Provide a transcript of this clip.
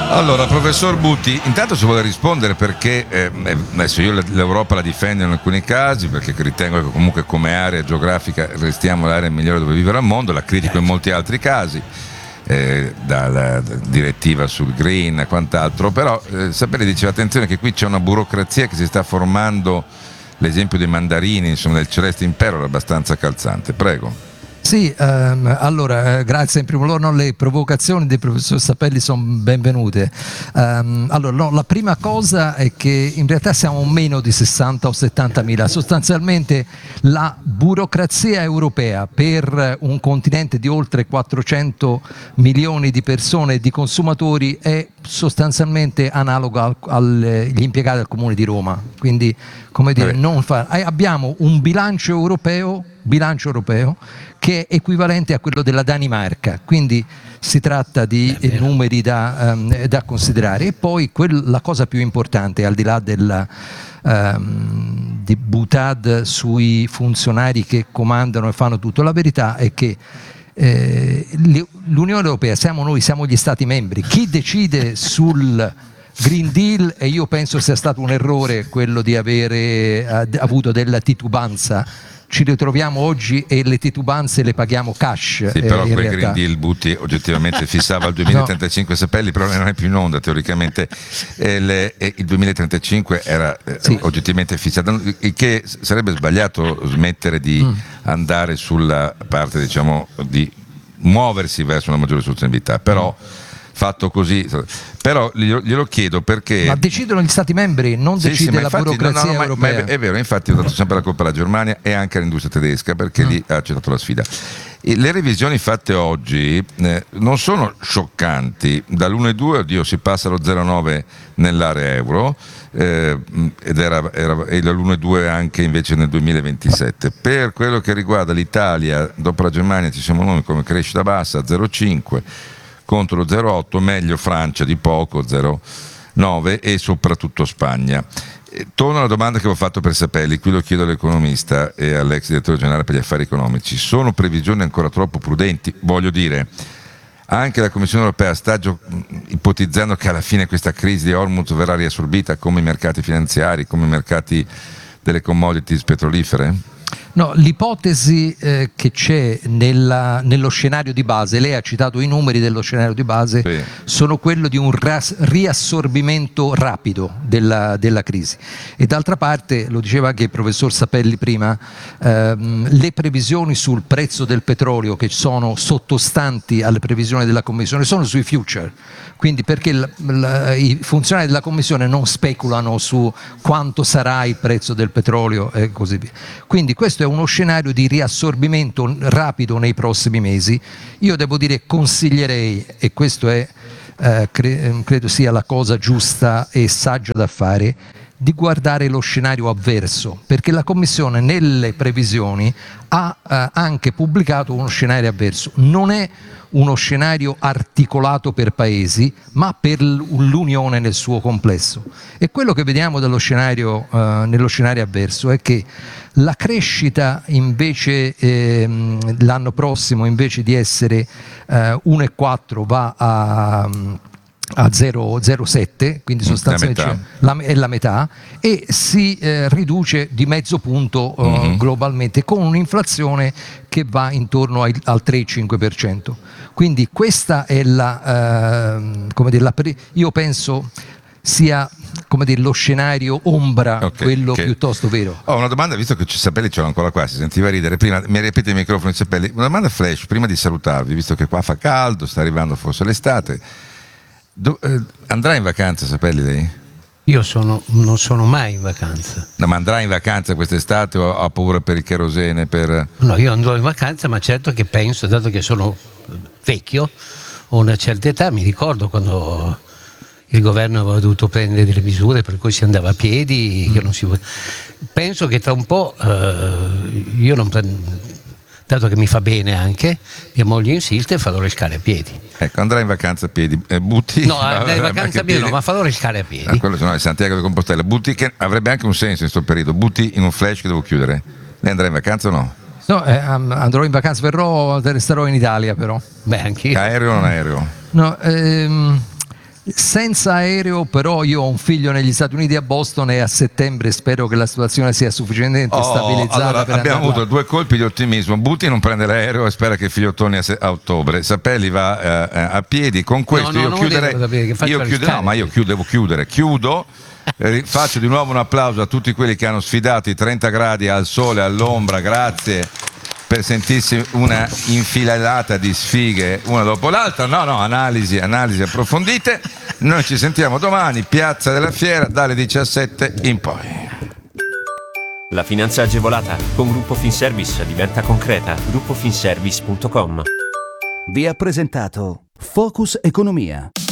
Allora, professor Butti, intanto se vuole rispondere perché adesso io l'Europa la difendo in alcuni casi perché ritengo che comunque come area geografica restiamo l'area migliore dove vivere al mondo, la critico in molti altri casi, dalla direttiva sul green e quant'altro, però sapere diceva attenzione che qui c'è una burocrazia che si sta formando, l'esempio dei mandarini, insomma del Celeste Impero era abbastanza calzante, prego. Sì, allora grazie in primo luogo, le provocazioni del professor Sapelli sono benvenute. Allora, no, la prima cosa è che in realtà siamo meno di 60 o 70 mila, sostanzialmente la burocrazia europea per un continente di oltre 400 milioni di persone e di consumatori è sostanzialmente analoga agli impiegati del Comune di Roma, quindi come dire, abbiamo un bilancio europeo che è equivalente a quello della Danimarca, quindi si tratta di numeri da considerare. E poi la cosa più importante, al di là di boutade sui funzionari che comandano e fanno tutto, la verità è che l'Unione Europea siamo gli Stati membri. Chi decide sul Green Deal, e io penso sia stato un errore quello di avere avuto della titubanza, ci ritroviamo oggi e le titubanze le paghiamo cash. Sì, però quel Green Deal Butti oggettivamente fissava il 2035 no. Sapelli, però non è più in onda teoricamente, il 2035 era oggettivamente fissato, il che sarebbe sbagliato smettere di andare sulla parte, diciamo, di muoversi verso una maggiore sostenibilità, però fatto così, però glielo chiedo perché. Ma decidono gli Stati membri, non decide la burocrazia europea. Ma è vero, infatti ho dato sempre la colpa alla Germania e anche all'industria tedesca perché lì ha accettato la sfida. Le revisioni fatte oggi non sono scioccanti, dall'1,2 oddio si passa allo 0,9 nell'area euro ed era l'1,2 anche invece nel 2027. Per quello che riguarda l'Italia, dopo la Germania ci siamo noi come crescita bassa 0,5 contro lo 0,8, meglio Francia di poco 0,9 e soprattutto Spagna. Torno alla domanda che avevo fatto per Sapelli, qui lo chiedo all'economista e all'ex direttore generale per gli affari economici: sono previsioni ancora troppo prudenti? Voglio dire, anche la Commissione europea sta ipotizzando che alla fine questa crisi di Hormuz verrà riassorbita come i mercati finanziari, come i mercati delle commodities petrolifere? No, l'ipotesi che c'è nello scenario di base, lei ha citato i numeri dello scenario di base, sì, sono quello di un riassorbimento rapido della crisi. E d'altra parte, lo diceva anche il professor Sapelli prima, le previsioni sul prezzo del petrolio che sono sottostanti alle previsioni della Commissione sono sui future, quindi perché i funzionari della Commissione non speculano su quanto sarà il prezzo del petrolio e così via. Quindi questo è uno scenario di riassorbimento rapido nei prossimi mesi. Io devo dire, consiglierei, e questo è credo sia la cosa giusta e saggia da fare, di guardare lo scenario avverso, perché la Commissione nelle previsioni ha anche pubblicato uno scenario avverso. Non è uno scenario articolato per paesi, ma per l'Unione nel suo complesso. E quello che vediamo nello scenario avverso è che la crescita invece l'anno prossimo, invece di essere 1,4 va a 0,07, quindi sostanzialmente è la metà, e si riduce di mezzo punto globalmente, con un'inflazione che va intorno al 3,5%. Quindi questa è io penso sia lo scenario ombra, quello piuttosto vero. Ho una domanda, visto che Sapelli ce l'ho ancora qua, si sentiva ridere prima, mi ripete il microfono di Sapelli, una domanda flash prima di salutarvi, visto che qua fa caldo, sta arrivando forse l'estate. Andrà in vacanza, Sapelli, lei? Io non sono mai in vacanza. No, ma andrà in vacanza quest'estate o ha paura per il cherosene? No, io andrò in vacanza, ma certo che penso, dato che sono vecchio, ho una certa età, mi ricordo quando il governo aveva dovuto prendere delle misure per cui si andava a piedi, che non si... Penso che tra un po' io non prendo... Dato che mi fa bene anche, mia moglie insiste, farò le scale a piedi. Ecco, andrà in vacanza a piedi. Butti. No, andrà in vacanza a piedi, no, ma farò le scale a piedi. Quello no, è Santiago de Compostela. Butti, che avrebbe anche un senso in questo periodo. Butti in un flash che devo chiudere. Lei andrà in vacanza o no? No, andrò in vacanza, resterò in Italia però. Beh, anch'io. Aereo o non aereo? No, Senza aereo, però io ho un figlio negli Stati Uniti a Boston e a settembre spero che la situazione sia sufficientemente stabilizzata. Allora, per abbiamo andare avuto 2 colpi di ottimismo. Butti non prende l'aereo e spera che il figlio torni a ottobre. Sapelli va a piedi. Con questo io chiuderei. Devo chiudere. Chiudo. Faccio di nuovo un applauso a tutti quelli che hanno sfidato i 30 gradi al sole, all'ombra. Grazie per sentirsi una infilata di sfighe una dopo l'altra. No, analisi approfondite. Noi ci sentiamo domani, Piazza della Fiera, dalle 17 in poi. La finanza agevolata con Gruppo Finservice diventa concreta. gruppofinservice.com. Vi ha presentato Focus Economia.